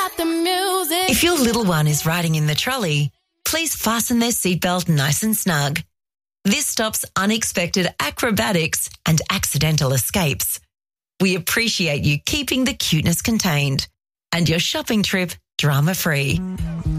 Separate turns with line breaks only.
got the music.
If your little one is riding in the trolley, please fasten their seatbelt nice and snug. This stops unexpected acrobatics and accidental escapes. We appreciate you keeping the cuteness contained and your shopping trip drama-free.